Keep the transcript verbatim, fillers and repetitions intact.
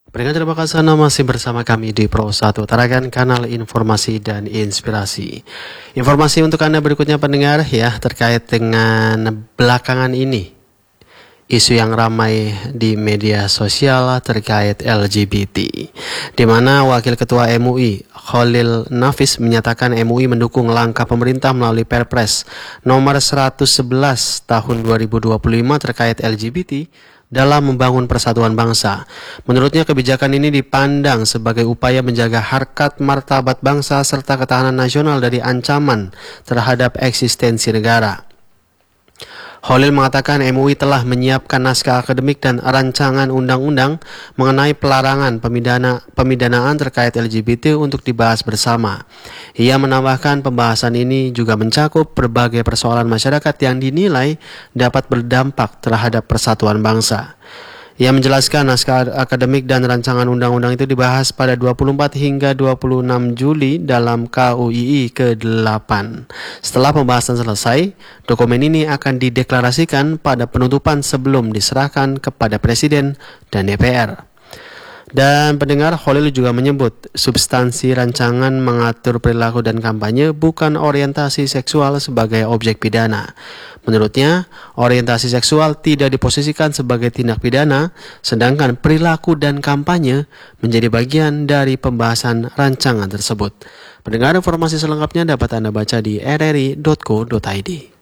Pendengar terima kasih Anda masih bersama kami di Pro satu, tarakan kanal informasi dan inspirasi. Informasi untuk Anda berikutnya pendengar ya, terkait dengan belakangan ini isu yang ramai di media sosial terkait L G B T, di mana Wakil Ketua M U I Khalil Nafis menyatakan M U I mendukung langkah pemerintah melalui Perpres nomor seratus sebelas tahun dua ribu dua puluh lima terkait L G B T dalam membangun persatuan bangsa. Menurutnya kebijakan ini dipandang sebagai upaya menjaga harkat martabat bangsa serta ketahanan nasional dari ancaman terhadap eksistensi negara. Khalil mengatakan M U I telah menyiapkan naskah akademik dan rancangan undang-undang mengenai pelarangan pemidana, pemidanaan terkait L G B T untuk dibahas bersama. Ia menambahkan pembahasan ini juga mencakup berbagai persoalan masyarakat yang dinilai dapat berdampak terhadap persatuan bangsa. Ia menjelaskan naskah akademik dan rancangan undang-undang itu dibahas pada dua puluh empat hingga dua puluh enam Juli dalam K U I I ke delapan. Setelah pembahasan selesai, dokumen ini akan dideklarasikan pada penutupan sebelum diserahkan kepada Presiden dan D P R. Dan pendengar, Khalil juga menyebut substansi rancangan mengatur perilaku dan kampanye bukan orientasi seksual sebagai objek pidana. Menurutnya, orientasi seksual tidak diposisikan sebagai tindak pidana, sedangkan perilaku dan kampanye menjadi bagian dari pembahasan rancangan tersebut. Pendengar, informasi selengkapnya dapat Anda baca di r r i dot co dot i d.